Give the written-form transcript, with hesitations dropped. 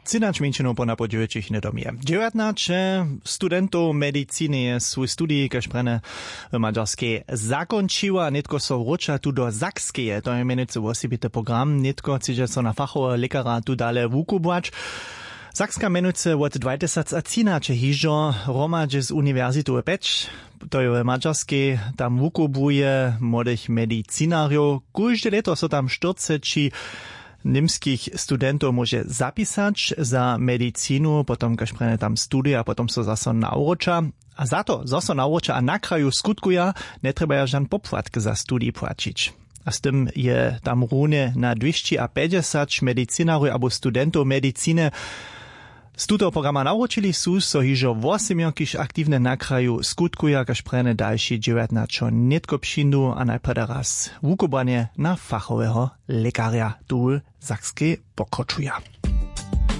13 minčinov po napođujućih nedomije. 19 studentov mediciny je svoj studij kašprene v Maďarskej zakončiła, netko so wróča tu do Sakskeje, to je menujúce osobite program, netko ciže so na fachové lekara tu dale vukubovať. Sakska menujúce od 2013 hižo romadže z univerzitu Peč, to je v Maďarskej, tam vukubuje młodych medicinariów. Každé leto so tam 40 nimskich studentov môže zapisać za medicínu, potom kašprene tam studia, potom so zase nauča. A za to, zase nauča a na kraju skutkuja, netreba ja žan popłatk za studij płacić. A z tym je tam rune na 250 medicinariów albo studentov medicíny. Z tuto programa naučili sú, so hižo 8 kiž aktívne na kraju skutkuja, kašprene další 19 netko pšindu a najprv raz vukubanie na fachového lekária tu v Sakskej pokročuja.